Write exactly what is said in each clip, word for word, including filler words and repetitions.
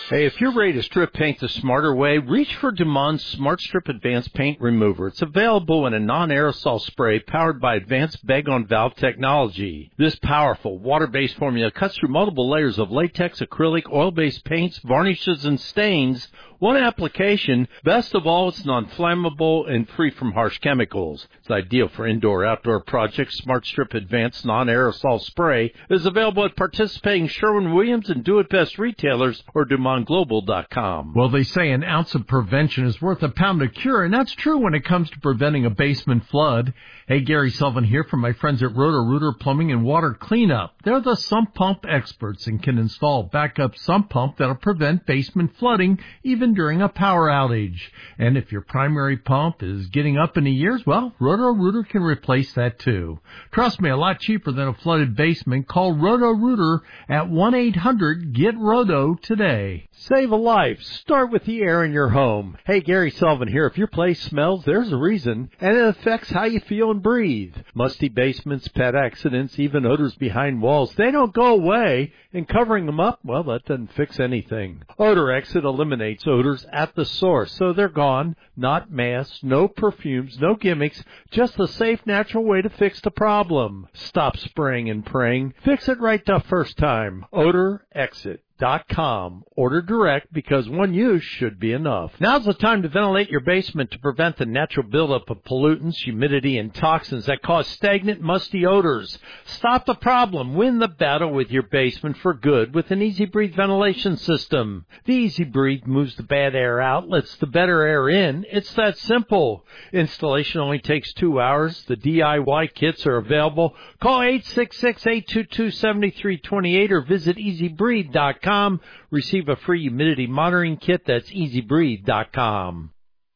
Hey, if you're ready to strip paint the smarter way, reach for Dumond's Smart Strip Advanced Paint Remover. It's available in a non-aerosol spray powered by advanced bag-on-valve technology. This powerful water-based formula cuts through multiple layers of latex, acrylic, oil-based paints, varnishes, and stains. One application. Best of all, it's non-flammable and free from harsh chemicals. It's ideal for indoor-outdoor projects. Smart Strip Advanced Non-Aerosol Spray is available at participating Sherwin-Williams and Do It Best retailers or Dumond Global dot com. Well, they say an ounce of prevention is worth a pound of cure, and that's true when it comes to preventing a basement flood. Hey, Gary Sullivan here from my friends at Roto-Rooter Plumbing and Water Cleanup. They're the sump pump experts and can install a backup sump pump that'll prevent basement flooding even during a power outage. And if your primary pump is getting up in the years, well, Roto-Rooter can replace that too. Trust me, a lot cheaper than a flooded basement. Call Roto-Rooter at one eight hundred get roto today. Save a life. Start with the air in your home. Hey, Gary Sullivan here. If your place smells, there's a reason, and it affects how you feel and breathe. Musty basements, pet accidents, even odors behind walls, they don't go away, and covering them up, well, that doesn't fix anything. Odor Exit eliminates odors at the source, so they're gone. Not masks, no perfumes, no gimmicks, just the safe, natural way to fix the problem. Stop spraying and praying. Fix it right the first time. Odor Exit. Dot com. Order direct because one use should be enough. Now's the time to ventilate your basement to prevent the natural buildup of pollutants, humidity, and toxins that cause stagnant, musty odors. Stop the problem. Win the battle with your basement for good with an Easy Breathe ventilation system. The Easy Breathe moves the bad air out, lets the better air in. It's that simple. Installation only takes two hours. The D I Y kits are available. Call eight six six, eight two two, seven three two eight or visit easy breathe dot com. Receive a free humidity monitoring kit. That's easy breathe dot com.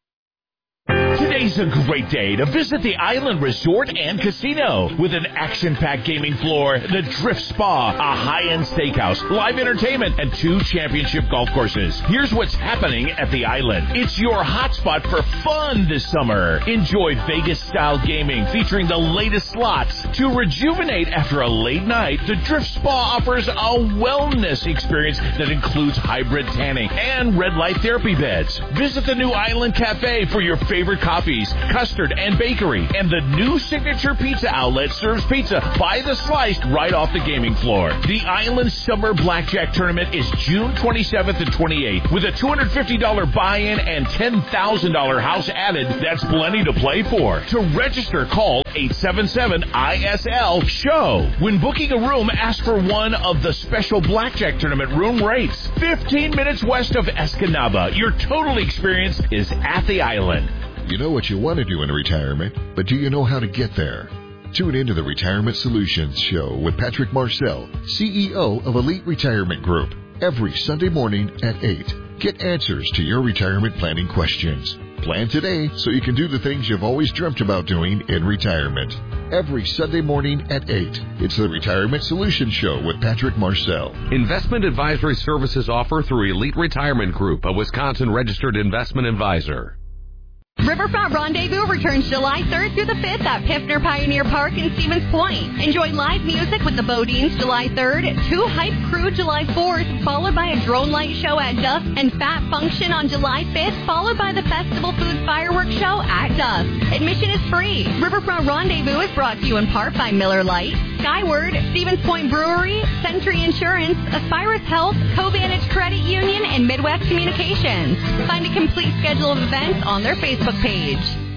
Today's a great day to visit the Island Resort and Casino with an action-packed gaming floor, the Drift Spa, a high-end steakhouse, live entertainment, and two championship golf courses. Here's what's happening at the Island. It's your hotspot for fun this summer. Enjoy Vegas-style gaming featuring the latest slots. To rejuvenate after a late night, the Drift Spa offers a wellness experience that includes hybrid tanning and red light therapy beds. Visit the new Island Cafe for your favorite coffees, custard, and bakery. And the new Signature Pizza Outlet serves pizza by the slice right off the gaming floor. The Island Summer Blackjack Tournament is June twenty-seventh and twenty-eighth with a two hundred fifty dollars buy-in and ten thousand dollars house added. That's plenty to play for. To register, call eight seven seven I S L show. When booking a room, ask for one of the special Blackjack Tournament room rates. fifteen minutes west of Escanaba. Your total experience is at the Island. You know what you want to do in retirement, but do you know how to get there? Tune into the Retirement Solutions Show with Patrick Marcel, C E O of Elite Retirement Group, every Sunday morning at eight. Get answers to your retirement planning questions. Plan today so you can do the things you've always dreamt about doing in retirement. Every Sunday morning at eight. It's the Retirement Solutions Show with Patrick Marcel. Investment advisory services offered through Elite Retirement Group, a Wisconsin-registered investment advisor. Riverfront Rendezvous returns July third through the fifth at Piffner Pioneer Park in Stevens Point. Enjoy live music with the Bodines July third, Two Hype Crew July fourth, followed by a drone light show at dusk, and Fat Function on July fifth, followed by the Festival Food Fireworks Show at dusk. Admission is free. Riverfront Rendezvous is brought to you in part by Miller Lite, Skyward, Stevens Point Brewery, Century Insurance, Aspirus Health, Covantage Credit Union, and Midwest Communications. Find a complete schedule of events on their Facebook page.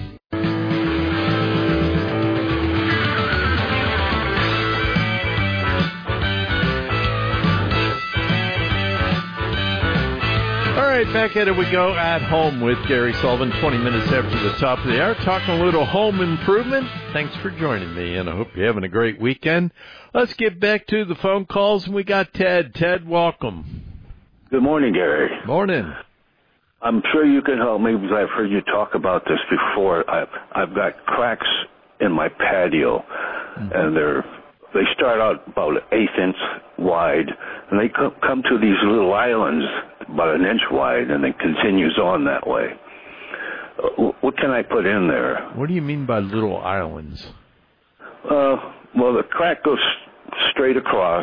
All right, back at it we go at home with Gary Sullivan, twenty minutes after the top of the hour, talking a little home improvement. Thanks for joining me, and I hope you're having a great weekend. Let's get back to the phone calls, and we got Ted. Ted, welcome. Good morning, Gary. Morning. I'm sure you can help me because I've heard you talk about this before. I've, I've got cracks in my patio, mm-hmm. and they're they start out about an eighth inch wide, and they come, come to these little islands about an inch wide, and it continues on that way. Uh, what can I put in there? What do you mean by little islands? Uh, well, the crack goes straight across,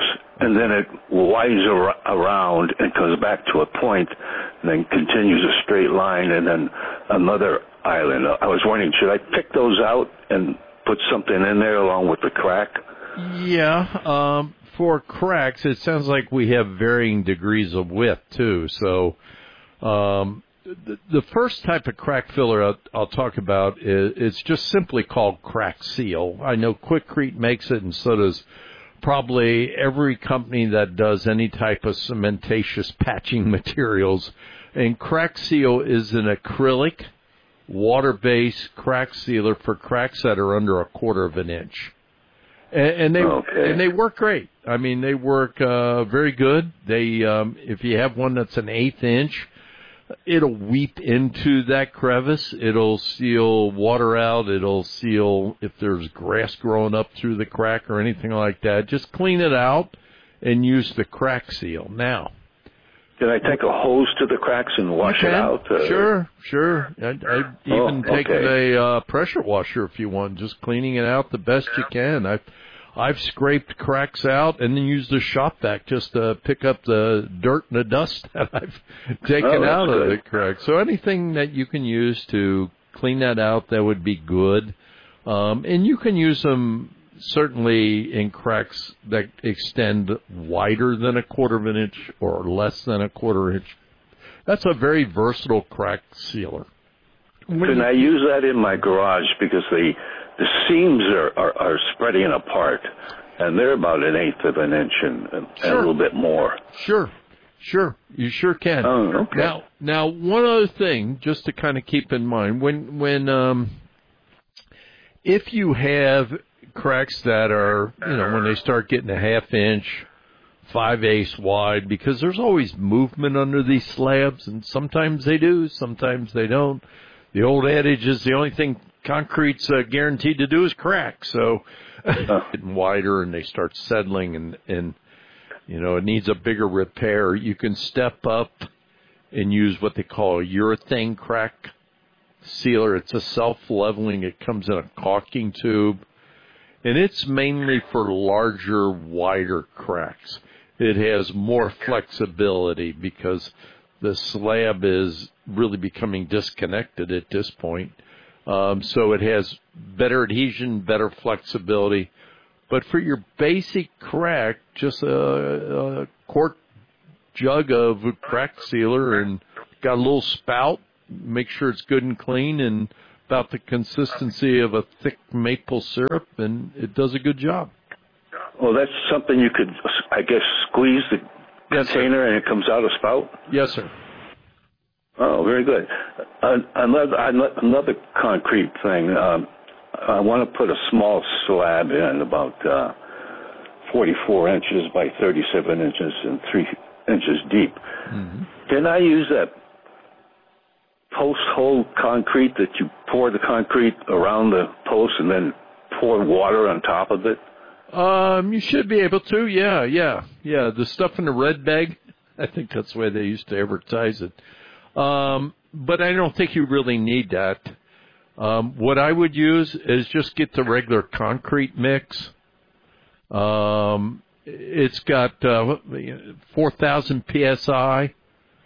and then it winds ar- around and comes back to a point, and then continues a straight line, and then another island. I was wondering, should I pick those out and put something in there along with the crack? Yeah, um, for cracks, it sounds like we have varying degrees of width, too. So um, the, the first type of crack filler I'll, I'll talk about is it's just simply called Crack Seal. I know Quikrete makes it, and so does probably every company that does any type of cementatious patching materials. And Crack Seal is an acrylic, water-based crack sealer for cracks that are under a quarter of an inch. And, and they okay. and they work great. I mean, they work uh, very good. They um, if you have one that's an eighth inch, it'll weep into that crevice. It'll seal water out. It'll seal if there's grass growing up through the crack or anything like that. Just clean it out and use the Crack Seal. Now, can I take a hose to the cracks and wash it out? Uh, sure, sure. I'd, I'd even oh, take okay. a uh, pressure washer if you want, just cleaning it out the best you can. I've I've scraped cracks out and then used the shop vac just to pick up the dirt and the dust that I've taken oh, out of good. the crack. So anything that you can use to clean that out, that would be good. Um, and you can use them certainly in cracks that extend wider than a quarter of an inch or less than a quarter inch. That's a very versatile crack sealer. Can you, I use that in my garage because the the seams are, are, are spreading apart, and they're about an eighth of an inch and, and sure. a little bit more. Sure, sure, you sure can. Oh, okay. Now, now, one other thing, just to kind of keep in mind, when when um, if you have cracks that are, you know, when they start getting a half inch, five eighths wide, because there's always movement under these slabs, and sometimes they do, sometimes they don't. The old adage is the only thing concrete's uh, guaranteed to do is crack. So getting wider and they start settling, and, and, you know, it needs a bigger repair. You can step up and use what they call a urethane crack sealer. It's a self-leveling. It comes in a caulking tube, and it's mainly for larger, wider cracks. It has more flexibility because the slab is really becoming disconnected at this point. Um, so it has better adhesion, better flexibility. But for your basic crack, just a, a quart jug of crack sealer and got a little spout. Make sure it's good and clean and about the consistency of a thick maple syrup, and it does a good job. Well, that's something you could, I guess, squeeze the yes, container sir. and it comes out a spout? Yes, sir. Oh, very good. Uh, another another concrete thing. Um, I want to put a small slab in, about uh, forty-four inches by thirty-seven inches and three inches deep. Mm-hmm. Can I use that post hole concrete that you pour the concrete around the post and then pour water on top of it? Um, you should be able to. Yeah, yeah, yeah. The stuff in the red bag. I think that's the way they used to advertise it. Um, but I don't think you really need that. Um, what I would use is just get the regular concrete mix. Um, it's got uh, four thousand P S I.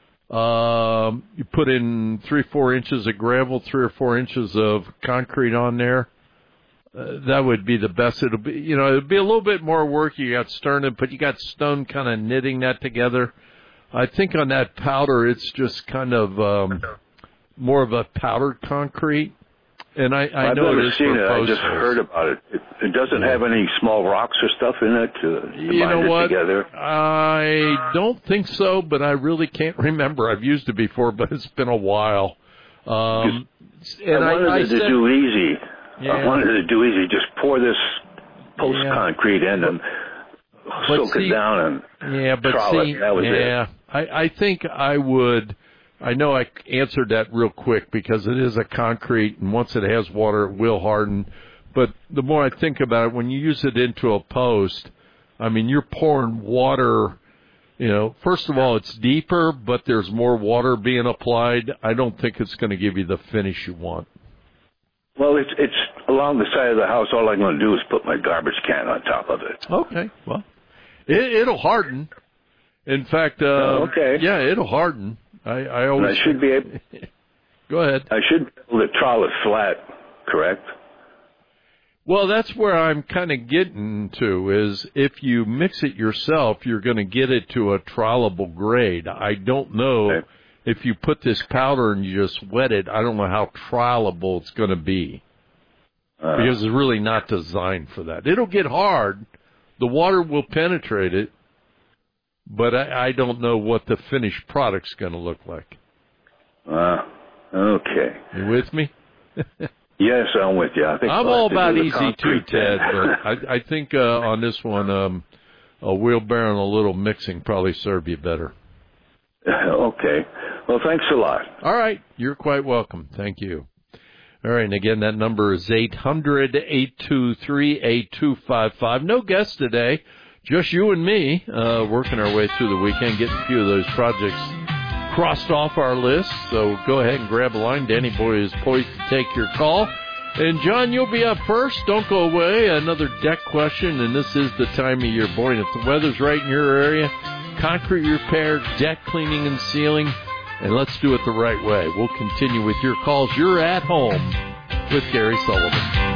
Um, you put in three, four inches of gravel, three or four inches of concrete on there. Uh, that would be the best. It'll be, you know, it'll be a little bit more work. You got stone, but you got stone kind of knitting that together. I think on that powder, it's just kind of um, more of a powdered concrete. And I, I I've know never it is seen for it. I posters. just heard about it. It, it doesn't have any small rocks or stuff in it to, to you bind know it what? together. I don't think so, but I really can't remember. I've used it before, but it's been a while. Um, and I wanted I, I it said, to do easy. Yeah. I wanted it to do easy. Just pour this post Yeah. concrete in and But soak see, it down and yeah, but trowel see, it. That was yeah, it. I, I think I would. I know I answered that real quick because it is a concrete, and once it has water, it will harden. But the more I think about it, when you use it into a post, I mean, you're pouring water. You know, first of all, it's deeper, but there's more water being applied. I don't think it's going to give you the finish you want. Well, it's it's along the side of the house. All I'm going to do is put my garbage can on top of it. Okay, well, It, it'll harden. In fact, uh, oh, okay. yeah, it'll harden. I, I always. And I should be able. Go ahead. I should be able to trowel it flat, correct? Well, that's where I'm kind of getting to, is if you mix it yourself, you're going to get it to a trowelable grade. I don't know Okay. if you put this powder and you just wet it, I don't know how trowelable it's going to be. Uh, Because it's really not designed for that. It'll get hard. The water will penetrate it, but I, I don't know what the finished product's going to look like. uh, okay. You with me? Yes, I'm with you. I think I'm we'll all have to do about the easy too, concrete Ted, then. but I, I think uh, on this one, um, a wheelbarrow and a little mixing probably serve you better. Okay. Well, thanks a lot. All right. You're quite welcome. Thank you. All right. And again, that number is eight hundred, eight two three, eight two five five. No guests today. Just you and me uh, working our way through the weekend, getting a few of those projects crossed off our list. So go ahead and grab a line. Danny Boy is poised to take your call. And, John, you'll be up first. Don't go away. Another deck question, and this is the time of year. Boy, if the weather's right in your area, concrete repair, deck cleaning and sealing, and let's do it the right way. We'll continue with your calls. You're at home with Gary Sullivan.